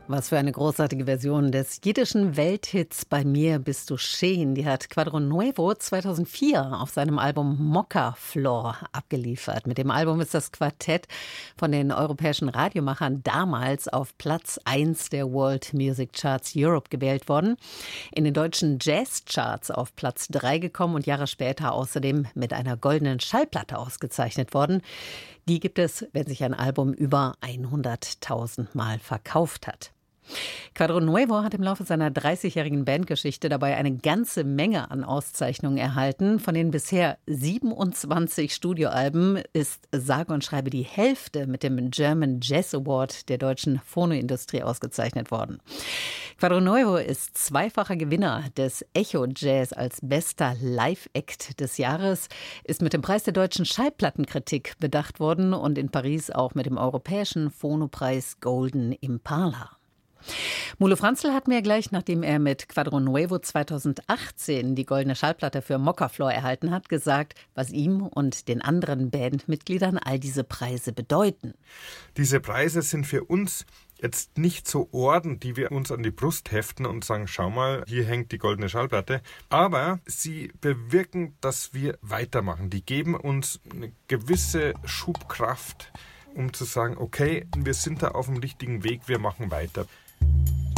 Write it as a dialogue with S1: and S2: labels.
S1: Was für eine großartige Version des jiddischen Welthits Bei mir bist du schön. Die hat Quadro Nuevo 2004 auf seinem Album Mokka Floor abgeliefert. Mit dem Album ist das Quartett von den europäischen Radiomachern damals auf Platz 1 der World Music Charts Europe gewählt worden. In den deutschen Jazz-Charts auf Platz 3 gekommen und Jahre später außerdem mit einer goldenen Schallplatte ausgezeichnet worden. Die gibt es, wenn sich ein Album über 100.000 Mal verkauft hat. Quadro Nuevo hat im Laufe seiner 30-jährigen Bandgeschichte dabei eine ganze Menge an Auszeichnungen erhalten. Von den bisher 27 Studioalben ist sage und schreibe die Hälfte mit dem German Jazz Award der deutschen Phonoindustrie ausgezeichnet worden. Quadro Nuevo ist zweifacher Gewinner des Echo Jazz als bester Live-Act des Jahres, ist mit dem Preis der deutschen Schallplattenkritik bedacht worden und in Paris auch mit dem europäischen Phonopreis Golden Impala. Mulo Franzl hat mir gleich, nachdem er mit Quadro Nuevo 2018 die goldene Schallplatte für Mokka Floor erhalten hat, gesagt, was ihm und den anderen Bandmitgliedern all diese Preise bedeuten.
S2: Diese Preise sind für uns jetzt nicht so Orden, die wir uns an die Brust heften und sagen, schau mal, hier hängt die goldene Schallplatte. Aber sie bewirken, dass wir weitermachen. Die geben uns eine gewisse Schubkraft, um zu sagen, okay, wir sind da auf dem richtigen Weg, wir machen weiter.